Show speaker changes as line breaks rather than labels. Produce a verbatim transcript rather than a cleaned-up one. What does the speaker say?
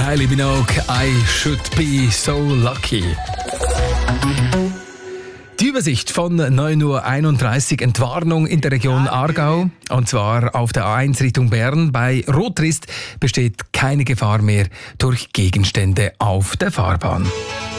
Kylie Minogue, I should be so lucky. Die Übersicht von neun Uhr einunddreißig, Entwarnung in der Region Aargau, und zwar auf der A eins Richtung Bern. Bei Rotrist besteht keine Gefahr mehr durch Gegenstände auf der Fahrbahn.